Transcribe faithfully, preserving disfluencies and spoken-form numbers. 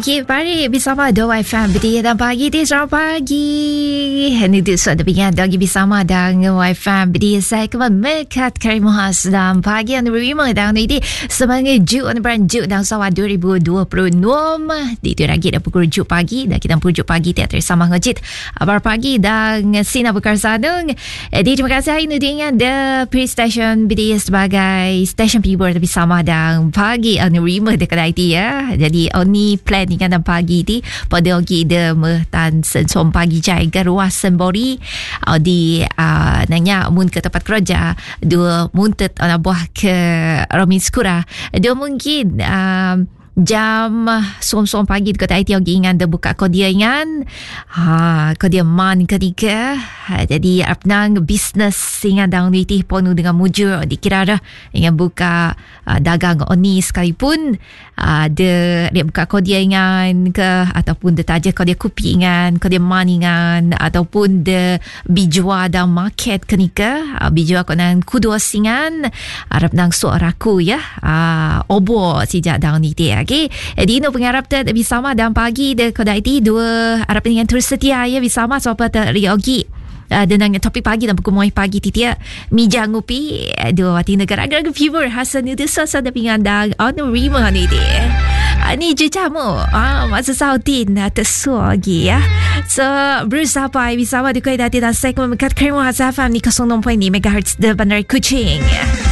Okey, mari bersama Dua F M Berdia dan pagi di selamat pagi. Ini tu suatu pilihan lagi bersama dengan Dua F M Berdia. Saya keman Mekat Karimuhas dan pagi yang berima dan ini semangat juk dan beranjuk dan sawah dua ribu dua puluh enam. Di tu lagi dah pukul juk pagi dan kita pukul juk pagi teater sama ngejit. Abar pagi dan Sina Bukarsadung. Jadi terima kasih hari ini dengan The Pre-Station Berdia sebagai station people bersama dan pagi yang berima dekat I T ya. Jadi oni plan dengan dan pagi ti pada ogi de mertan sensom pagi jai garuas sembori di uh, nanya mun ke tempat kerja dua muntet ana buah ke Romin Skura dia mungkin uh, jam som-som pagi dekat I T ogi ingan de buka kodia ingan ha kodia man ketika ha, jadi apnang bisnes ingan dang ni ti ponu dengan mujur dikira dah ingan buka uh, dagang oni sekalipun uh, de dia buka kodia ingan ke ataupun de taja kodia kupi ingan kodia man ingan ataupun de bijua dan market kenika uh, bijua konan kudu singan arab nang suaraku ya uh, obo sejak dang ni ti okay. Dino pengarap ter bersama dan pagi de kodai ti dua arab dengan terus setia ya bersama sopa ter riogi uh, dengan topik pagi dan pukul muai pagi titia mija ngupi dua wati negara agar fever hasan itu sasa de pingandang on rima ni dia ni je jamu ah masa sautin tersu lagi ya so bersama bersama di kodai ti dan segmen Mekat Karimuhas F M ni kosong enam perpuluhan lima megahertz de Bandar Kuching.